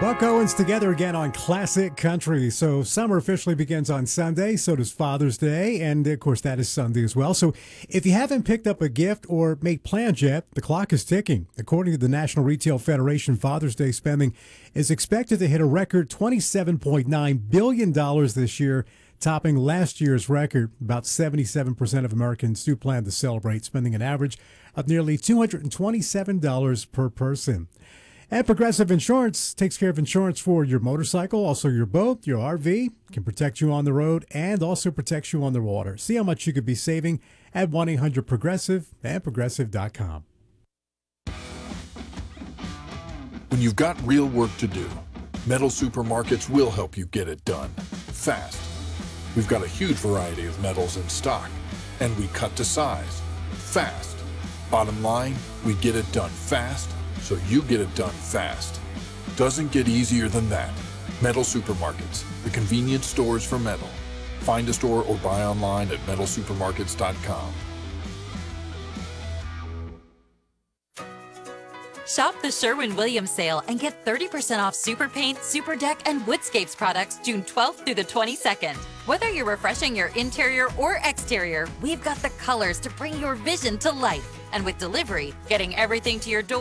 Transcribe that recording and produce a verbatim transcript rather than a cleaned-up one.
Buck Owens together again on Classic Country. So summer officially begins on Sunday. So does Father's Day. And of course, that is Sunday as well. So if you haven't picked up a gift or made plans yet, the clock is ticking. According to the National Retail Federation, Father's Day spending is expected to hit a record twenty-seven point nine billion dollars this year, topping last year's record. About seventy-seven percent of Americans do plan to celebrate, spending an average of nearly two hundred twenty-seven dollars per person. And Progressive Insurance takes care of insurance for your motorcycle, also your boat, your R V, can protect you on the road and also protects you on the water. See how much you could be saving at one eight hundred progressive and progressive dot com. When you've got real work to do, Metal Supermarkets will help you get it done fast. We've got a huge variety of metals in stock, and we cut to size fast. Bottom line, we get it done fast, so you get it done fast. Doesn't get easier than that. Metal Supermarkets, the convenience stores for metal. Find a store or buy online at metal supermarkets dot com. Shop the Sherwin-Williams sale and get thirty percent off Super Paint, Super Deck, and Woodscapes products June twelfth through the twenty-second. Whether you're refreshing your interior or exterior, we've got the colors to bring your vision to life. And with delivery, getting everything to your door